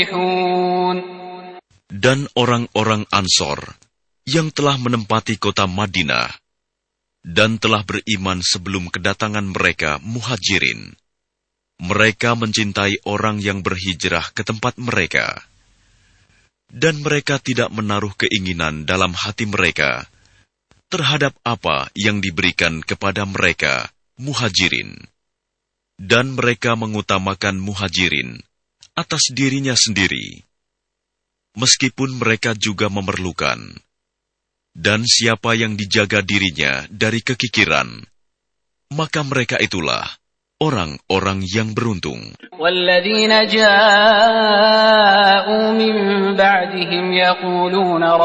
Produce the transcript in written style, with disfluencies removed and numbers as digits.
Dan orang-orang Ansor yang telah menempati kota Madinah dan telah beriman sebelum kedatangan mereka Muhajirin. Mereka mencintai orang yang berhijrah ke tempat mereka. Dan mereka tidak menaruh keinginan dalam hati mereka terhadap apa yang diberikan kepada mereka Muhajirin. Dan mereka mengutamakan Muhajirin atas dirinya sendiri, meskipun mereka juga memerlukan. Dan siapa yang dijaga dirinya dari kekikiran, maka mereka itulah orang-orang yang beruntung. وَالَّذِينَ جَاءُوا مِن بَعْدِهِمْ يَقُولُونَ